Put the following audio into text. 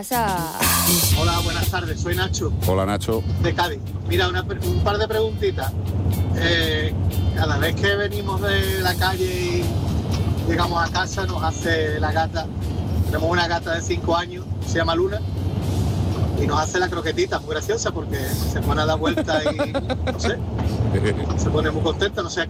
Hola, buenas tardes, soy Nacho. Hola, Nacho. De Cádiz. Mira, un par de preguntitas. Cada vez que venimos de la calle y llegamos a casa, nos hace la gata. Tenemos una gata de 5 años, se llama Luna, y nos hace la croquetita, muy graciosa porque se pone a dar vueltas y no sé, se pone muy contenta, no sé